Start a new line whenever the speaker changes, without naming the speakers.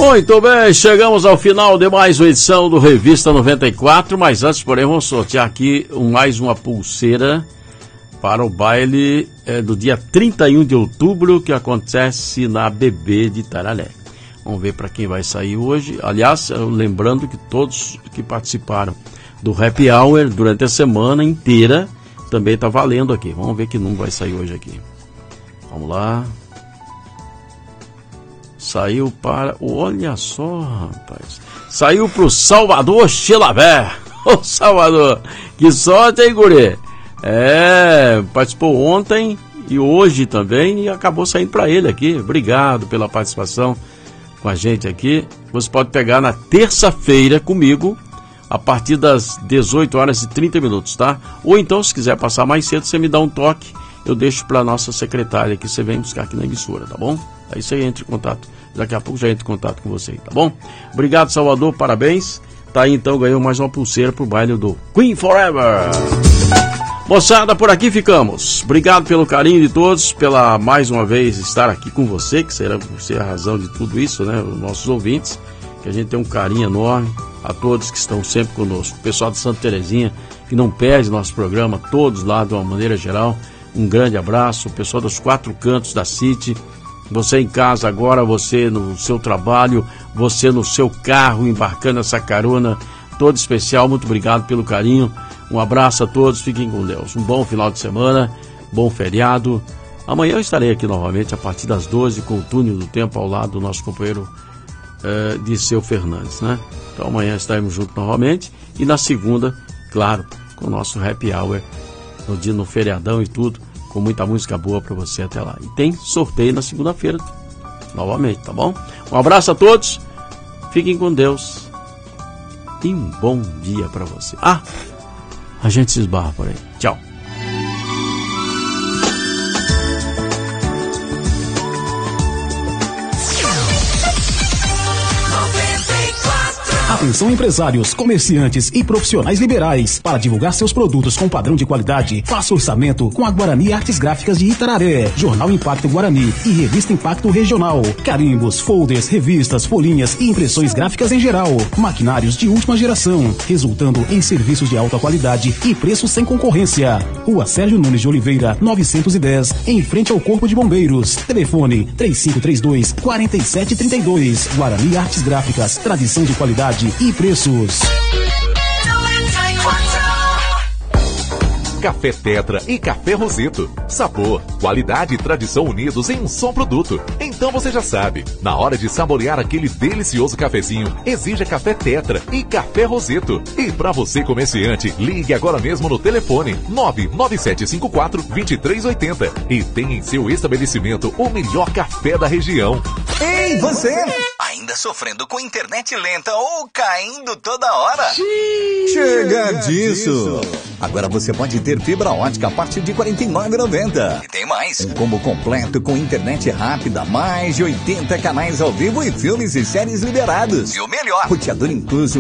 Muito bem, chegamos ao final de mais uma edição do Revista 94, mas antes, porém, vamos sortear aqui mais uma pulseira para o baile do dia 31 de outubro, que acontece na BB de Itararé. Vamos ver para quem vai sair hoje. Aliás, lembrando que todos que participaram do Happy Hour durante a semana inteira também está valendo aqui. Vamos ver que número vai sair hoje aqui. Vamos lá. Saiu para... Olha só, rapaz. Saiu para o Salvador Chilavé. Ô, Salvador. Que sorte, hein, guri? Participou ontem e hoje também e acabou saindo para ele aqui. Obrigado pela participação com a gente aqui. Você pode pegar na terça-feira comigo a partir das 18 horas e 30 minutos, tá? Ou então, se quiser passar mais cedo, você me dá um toque. Eu deixo para nossa secretária que você vem buscar aqui na emissora, tá bom? Aí você entra em contato. Daqui a pouco já entra em contato com você, tá bom? Obrigado, Salvador, parabéns. Tá aí, então, ganhou mais uma pulseira pro baile do Queen Forever. Moçada, por aqui ficamos. Obrigado pelo carinho de todos, pela mais uma vez estar aqui com você, que será você a razão de tudo isso, né? Os nossos ouvintes, que a gente tem um carinho enorme. A todos que estão sempre conosco. O pessoal de Santa Terezinha, que não perde nosso programa, todos lá de uma maneira geral. Um grande abraço. O pessoal dos 4 cantos da City. Você em casa agora, você no seu trabalho, você no seu carro, embarcando essa carona. Todo especial, muito obrigado pelo carinho. Um abraço a todos, fiquem com Deus. Um bom final de semana, bom feriado. Amanhã eu estarei aqui novamente a partir das 12 com o Túnel do Tempo ao lado do nosso companheiro Disseu Fernandes, né? Então amanhã estaremos juntos novamente e na segunda, claro, com o nosso Happy Hour no dia, no feriadão e tudo, com muita música boa para você até lá. E tem sorteio na segunda-feira novamente, tá bom? Um abraço a todos, fiquem com Deus e um bom dia para você. A gente se esbarra por aí. Tchau.
Atenção empresários, comerciantes e profissionais liberais. Para divulgar seus produtos com padrão de qualidade, faça orçamento com a Guarani Artes Gráficas de Itararé, Jornal Impacto Guarani e Revista Impacto Regional. Carimbos, folders, revistas, folhinhas e impressões gráficas em geral. Maquinários de última geração, resultando em serviços de alta qualidade e preços sem concorrência. Rua Sérgio Nunes de Oliveira, 910, em frente ao Corpo de Bombeiros. Telefone 3532-4732. Guarani Artes Gráficas, tradição de qualidade e preços.
Café Tetra e Café Roseto. Sabor, qualidade e tradição unidos em um só produto. Então você já sabe, na hora de saborear aquele delicioso cafezinho, exija Café Tetra e Café Roseto. E para você comerciante, ligue agora mesmo no telefone 99754-2380 e tenha em seu estabelecimento o melhor café da região.
Ei, você! Ainda sofrendo com internet lenta ou caindo toda hora?
Chega disso! Agora você pode ter fibra ótica a partir de R$ 49,90.
E tem mais.
Um combo completo com internet rápida, mais de 80 canais ao vivo e filmes e séries liberados.
E o melhor,
roteador incluso